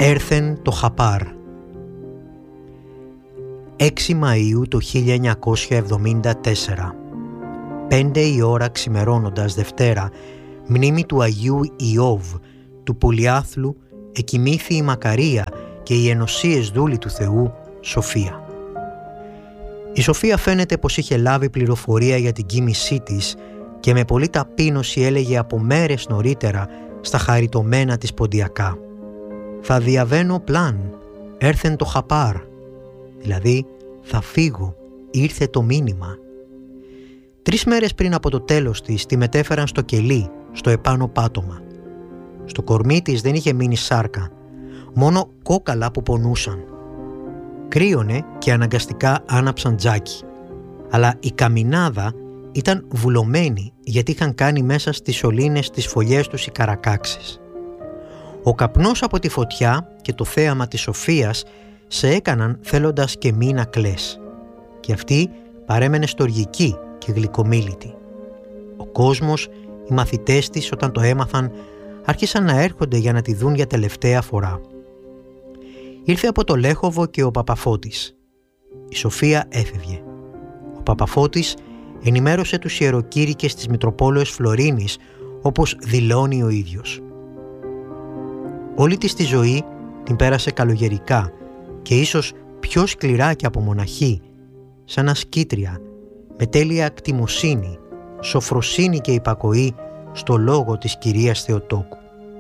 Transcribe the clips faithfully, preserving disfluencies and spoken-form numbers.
Έρθεν το Χαπάρ. έξι Μαΐου του χίλια εννιακόσια εβδομήντα τέσσερα. Πέντε η ώρα ξημερώνοντας Δευτέρα, μνήμη του Αγίου Ιώβ, του πολυάθλου, εκοιμήθη η Μακαρία και οι ενωσίες δούλοι του Θεού, Σοφία. Η Σοφία φαίνεται πως είχε λάβει πληροφορία για την κοίμησή της και με πολλή ταπείνωση έλεγε από μέρες νωρίτερα στα χαριτωμένα της ποντιακά: «Θα διαβαίνω πλάν, έρθεν το Χαπάρ», δηλαδή «θα φύγω, ήρθε το μήνυμα». Τρεις μέρες πριν από το τέλος της τη μετέφεραν στο κελί, στο επάνω πάτωμα. Στο κορμί της δεν είχε μείνει σάρκα, μόνο κόκαλα που πονούσαν. Κρύωνε και αναγκαστικά άναψαν τζάκι, αλλά η καμινάδα ήταν βουλωμένη γιατί είχαν κάνει μέσα στις σωλήνες τις φωλιές τους οι καρακάξες. Ο καπνός από τη φωτιά και το θέαμα της Σοφίας σε έκαναν θέλοντας και μη να κλαις, και αυτή παρέμενε στοργική και γλυκομίλητη. Ο κόσμος, οι μαθητές της, όταν το έμαθαν, άρχισαν να έρχονται για να τη δουν για τελευταία φορά. Ήρθε από το Λέχοβο και ο Παπαφώτης. Η Σοφία έφευγε. Ο Παπαφώτης ενημέρωσε τους ιεροκήρυκες της Μητροπόλεως Φλωρίνης, όπως δηλώνει ο ίδιος. Όλη της τη ζωή την πέρασε καλογερικά και ίσως πιο σκληρά και από μοναχή, σαν ασκήτρια, με τέλεια κτημοσύνη, σοφροσύνη και υπακοή στο λόγο της Κυρίας Θεοτόκου.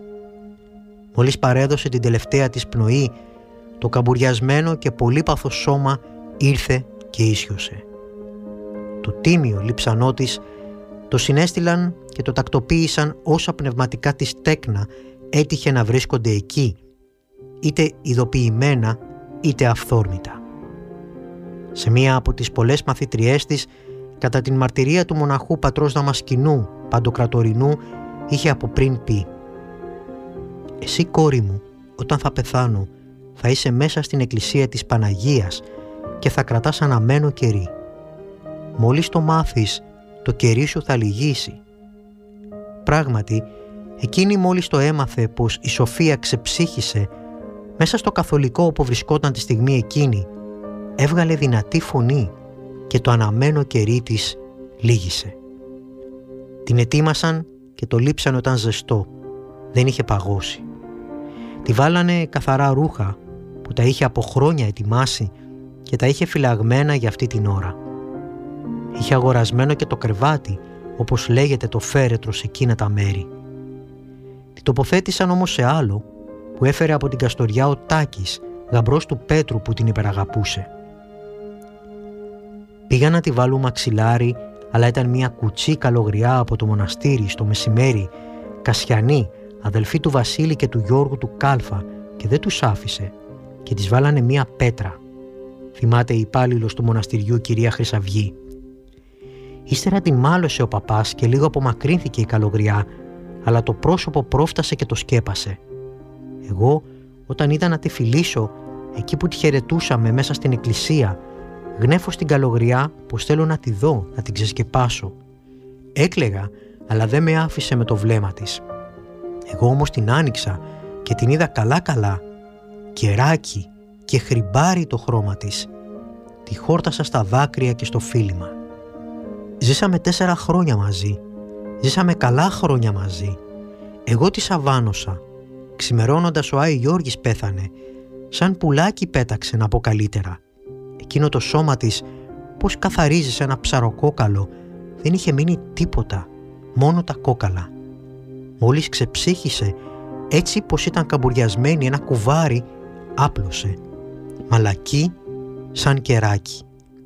Μόλις παρέδωσε την τελευταία της πνοή, το καμπουριασμένο και πολύπαθο σώμα ήρθε και ίσιοσε. Το τίμιο λείψανό της το συνέστηλαν και το τακτοποίησαν όσα πνευματικά της τέκνα έτυχε να βρίσκονται εκεί, είτε ειδοποιημένα είτε αυθόρμητα. Σε μία από τις πολλές μαθητριές της, κατά την μαρτυρία του μοναχού πατρός Δαμασκηνού Παντοκρατορινού, είχε από πριν πει: «Εσύ, κόρη μου, όταν θα πεθάνω, θα είσαι μέσα στην εκκλησία της Παναγίας και θα κρατάς αναμένο κερί. Μόλις το μάθεις, το κερί σου θα λυγίσει». Πράγματι, εκείνη μόλις το έμαθε πως η Σοφία ξεψύχησε, μέσα στο καθολικό όπου βρισκόταν τη στιγμή εκείνη, έβγαλε δυνατή φωνή και το αναμένο κερί της λύγησε. Την ετοίμασαν και το λείψαν όταν ζεστό, δεν είχε παγώσει. Τη βάλανε καθαρά ρούχα που τα είχε από χρόνια ετοιμάσει και τα είχε φυλαγμένα για αυτή την ώρα. Είχε αγορασμένο και το κρεβάτι, όπως λέγεται το φέρετρο σε εκείνα τα μέρη. Τη τοποθέτησαν όμως σε άλλο που έφερε από την Καστοριά ο Τάκης, γαμπρός του Πέτρου που την υπεραγαπούσε. Πήγαν να τη βάλουν μαξιλάρι, αλλά ήταν μια κουτσή καλογριά από το μοναστήρι στο μεσημέρι, Κασιανή, αδελφή του Βασίλη και του Γιώργου του Κάλφα, και δεν τους άφησε και της βάλανε μια πέτρα. Θυμάται η υπάλληλος του μοναστηριού, κυρία Χρυσαυγή. Ύστερα την μάλωσε ο παπάς και λίγο απομακρύνθηκε η καλογριά, αλλά το πρόσωπο πρόφτασε και το σκέπασε. Εγώ, όταν είδα να τη φιλήσω, εκεί που τη χαιρετούσαμε μέσα στην εκκλησία, γνέφω στην καλογριά πως θέλω να τη δω, να την ξεσκεπάσω. Έκλαιγα, αλλά δεν με άφησε με το βλέμμα της. Εγώ όμως την άνοιξα και την είδα καλά-καλά, κεράκι και χρυμπάρι το χρώμα της. Τη χόρτασα στα δάκρυα και στο φίλημα. Ζήσαμε τέσσερα χρόνια μαζί. Ζήσαμε καλά χρόνια μαζί. Εγώ τη σαβάνωσα. Ξημερώνοντας ο Άι Γιώργης πέθανε. Σαν πουλάκι πέταξε, να πω καλύτερα. Εκείνο το σώμα της, πως καθαρίζει σε ένα ψαροκόκαλο, δεν είχε μείνει τίποτα, μόνο τα κόκαλα. Μόλις ξεψύχησε, έτσι πως ήταν καμπουριασμένη, ένα κουβάρι άπλωσε, μαλακή σαν κεράκι.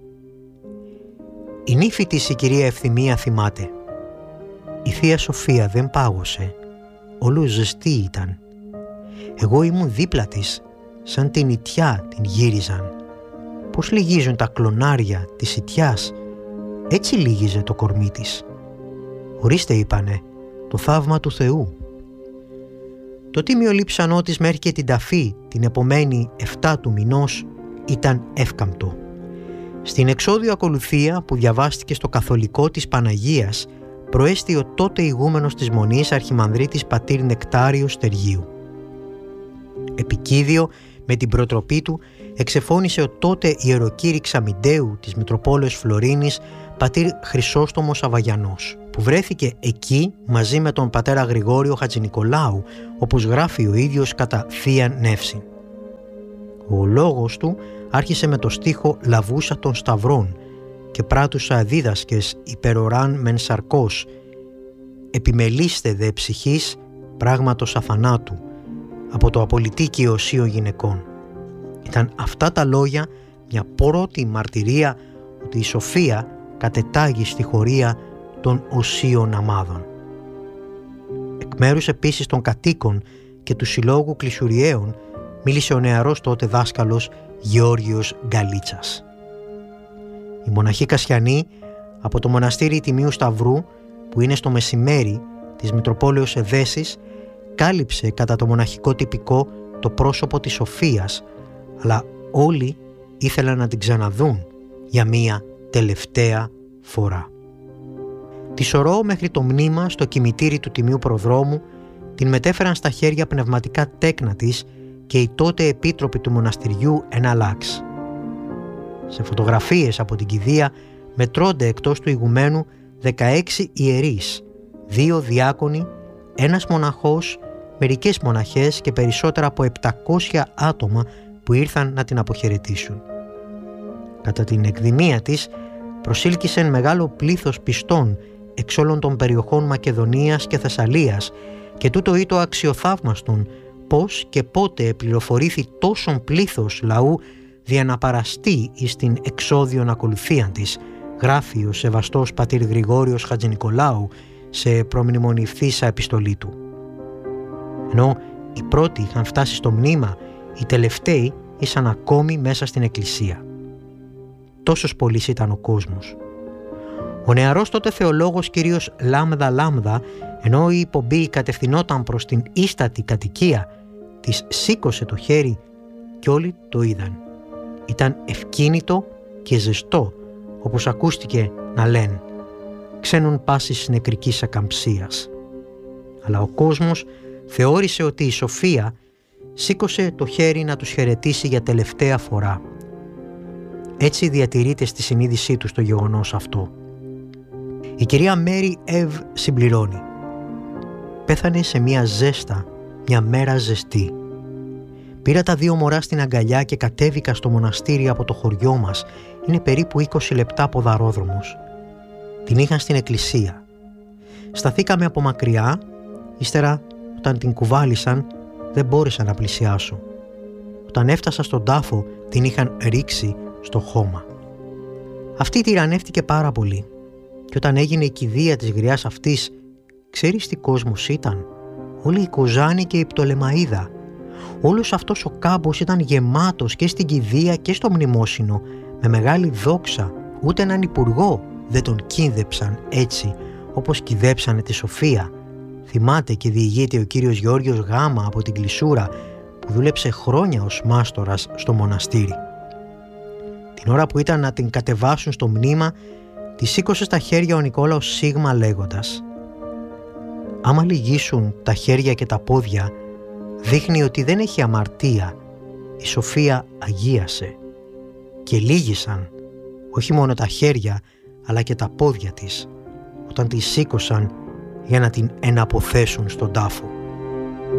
Η νύφη της, η κυρία Ευθυμία, θυμάται: «Η θεία Σοφία δεν πάγωσε, όλο ζεστή ήταν. Εγώ ήμουν δίπλα της, σαν την ιτιά την γύριζαν. Πώς λυγίζουν τα κλονάρια της ιτιάς, έτσι λύγιζε το κορμί της. Ορίστε, είπανε, το θαύμα του Θεού». Το τίμιο λείψανό της μέχρι και την ταφή την επομένη εφτά του μηνός ήταν εύκαμπτο. Στην εξώδιο ακολουθία που διαβάστηκε στο καθολικό της Παναγίας, προέστη ο τότε ηγούμενος της Μονής Αρχιμανδρίτης πατήρ Νεκτάριος Στεργίου. επικίδιο με την προτροπή του εξεφώνησε ο τότε ιεροκήρυξ Αμυντέου της Μητροπόλεως Φλωρίνης πατήρ Χρυσόστομος Αβαγιανός, που βρέθηκε εκεί μαζί με τον πατέρα Γρηγόριο Χατζηνικολάου, όπως γράφει ο ίδιος κατά θείαν νεύση. Ο λόγος του άρχισε με το στίχο «Λαβούσα των Σταυρών» και «Πράτουσα δίδασκες υπεροράν μεν σαρκός, επιμελήστε δε ψυχής πράγματος αθανάτου» από το Απολυτίκιο Οσίων Γυναικών. Ήταν αυτά τα λόγια μια πρώτη μαρτυρία ότι η Σοφία κατετάγει στη χωρία των Οσίων Αμάδων. Εκ μέρους επίσης των κατοίκων και του Συλλόγου Κλεισουριαίων μίλησε ο νεαρός τότε δάσκαλος Γεώργιος Γκαλίτσας. Οι μοναχοί Κασιανοί από το μοναστήρι Τιμίου Σταυρού, που είναι στο μεσημέρι της Μητροπόλεως Εδέσης, κάλυψε κατά το μοναχικό τυπικό το πρόσωπο της Σοφίας, αλλά όλοι ήθελαν να την ξαναδούν για μία τελευταία φορά. Τη σωρό μέχρι το μνήμα στο κημητήρι του Τιμίου Προδρόμου την μετέφεραν στα χέρια πνευματικά τέκνα της και οι τότε επίτροποι του μοναστηριού εν αλλάξ. Σε φωτογραφίες από την κηδεία μετρώνται εκτός του ηγουμένου δεκαέξι ιερείς, δύο διάκονοι, ένας μοναχός, μερικές μοναχές και περισσότερα από επτακόσια άτομα που ήρθαν να την αποχαιρετήσουν. Κατά την εκδημία της προσήλκησεν μεγάλο πλήθος πιστών εξ όλων των περιοχών Μακεδονίας και Θεσσαλίας και τούτο ήτο αξιοθαύμαστον πώς και πότε πληροφορήθη τόσον πλήθος λαού δια να παραστεί εις την εξώδιον ακολουθίαν της, γράφει ο σεβαστός πατήρ Γρηγόριος Χατζηνικολάου σε προμνημονευθήσα επιστολή του. Ενώ οι πρώτοι είχαν φτάσει στο μνήμα, οι τελευταίοι ήσαν ακόμη μέσα στην εκκλησία. Τόσος πολύς ήταν ο κόσμος. Ο νεαρός τότε θεολόγος κύριος Λάμδα Λάμδα, ενώ η υπομπή κατευθυνόταν προς την ίστατη κατοικία, της σήκωσε το χέρι και όλοι το είδαν. Ήταν ευκίνητο και ζεστό, όπως ακούστηκε να λένε, ξένων πάσης νεκρικής ακαμψίας. Αλλά ο κόσμος θεώρησε ότι η Σοφία σήκωσε το χέρι να τους χαιρετήσει για τελευταία φορά. Έτσι διατηρείται στη συνείδησή τους το γεγονός αυτό. Η κυρία Μέρι Εβ συμπληρώνει: «Πέθανε σε μια ζέστα, μια μέρα ζεστή. Πήρα τα δύο μωρά στην αγκαλιά και κατέβηκα στο μοναστήρι από το χωριό μας. Είναι περίπου είκοσι λεπτά ποδαρόδρομος. Την είχαν στην εκκλησία. Σταθήκαμε από μακριά, ύστερα όταν την κουβάλισαν δεν μπόρεσα να πλησιάσω. Όταν έφτασα στον τάφο την είχαν ρίξει στο χώμα. Αυτή τυραννεύτηκε πάρα πολύ και όταν έγινε η κηδεία της γριάς αυτής, ξέρεις τι κόσμος ήταν? Όλη η Κοζάνη και η Πτολεμαΐδα. Όλος αυτός ο κάμπος ήταν γεμάτος και στην κηδεία και στο μνημόσυνο, με μεγάλη δόξα. Ούτε έναν υπουργό δεν τον κίνδεψαν έτσι όπως κηδέψανε τη Σοφία. Θυμάται και διηγείται ο κύριος Γεώργιος Γάμα από την Κλεισούρα, που δούλεψε χρόνια ως μάστορας στο μοναστήρι. Την ώρα που ήταν να την κατεβάσουν στο μνήμα, τη σήκωσε στα χέρια ο Νικόλαος Σίγμα λέγοντας: «Άμα λυγίσουν τα χέρια και τα πόδια, δείχνει ότι δεν έχει αμαρτία. Η Σοφία αγίασε». Και λύγησαν όχι μόνο τα χέρια, αλλά και τα πόδια της, όταν τη σήκωσαν για να την εναποθέσουν στον τάφο.